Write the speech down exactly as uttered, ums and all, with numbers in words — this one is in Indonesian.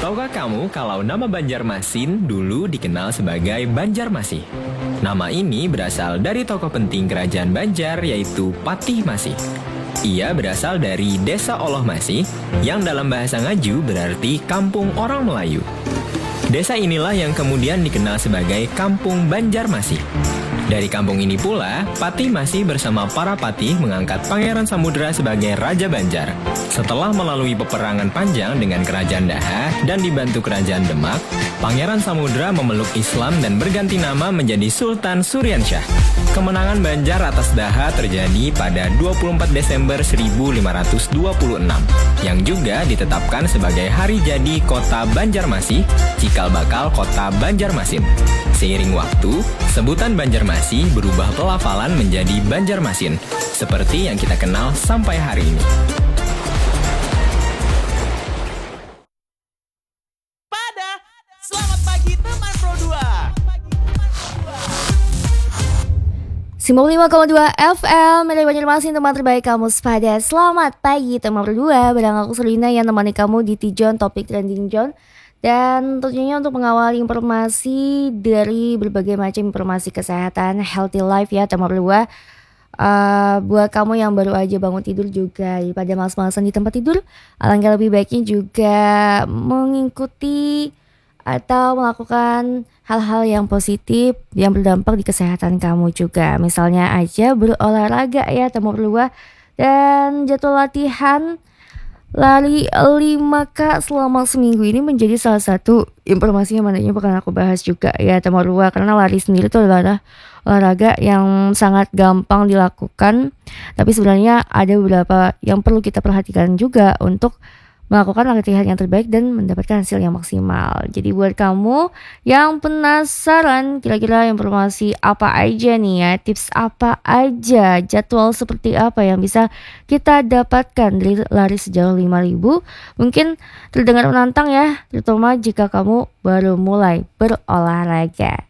Tahukah kamu kalau nama Banjarmasin dulu dikenal sebagai Banjarmasih? Nama ini berasal dari tokoh penting kerajaan Banjar yaitu Patih Masih. Ia berasal dari desa Oloh Masih yang dalam bahasa Ngaju berarti kampung orang Melayu. Desa inilah yang kemudian dikenal sebagai Kampung Banjarmasih. Dari kampung ini pula, Patih Masih bersama para patih mengangkat Pangeran Samudra sebagai Raja Banjar. Setelah melalui peperangan panjang dengan Kerajaan Daha dan dibantu Kerajaan Demak, Pangeran Samudra memeluk Islam dan berganti nama menjadi Sultan Suryansyah. Kemenangan Banjar atas Daha terjadi pada dua puluh empat Desember seribu lima ratus dua puluh enam, yang juga ditetapkan sebagai hari jadi kota Banjarmasih, cikal bakal kota Banjarmasin. Seiring waktu, sebutan Banjarmasih berubah pelafalan menjadi Banjarmasin, seperti yang kita kenal sampai hari ini. Pada, selamat pagi teman Pro dua. sembilan puluh lima koma dua F M dari Banjarmasin, teman terbaik kamu sepada. Selamat pagi teman berdua, bareng aku Selina yang temani kamu di Tijon Topik Trending John. Dan tentunya untuk mengawali informasi dari berbagai macam informasi kesehatan healthy life ya teman berdua. Uh, buat kamu yang baru aja bangun tidur juga daripada malas-malasan di tempat tidur, alangkah lebih baiknya juga mengikuti atau melakukan hal-hal yang positif yang berdampak di kesehatan kamu juga. Misalnya aja berolahraga ya teman berdua, dan jadwal latihan lari lima K selama seminggu ini menjadi salah satu informasi yang mananya akan aku bahas juga ya teman berdua, karena lari sendiri itu adalah olahraga yang sangat gampang dilakukan, tapi sebenarnya ada beberapa yang perlu kita perhatikan juga untuk melakukan latihan yang terbaik dan mendapatkan hasil yang maksimal. Jadi buat kamu yang penasaran kira-kira informasi apa aja nih ya, tips apa aja, jadwal seperti apa yang bisa kita dapatkan dari lari sejauh lima ribu, mungkin terdengar menantang ya, terutama jika kamu baru mulai berolahraga.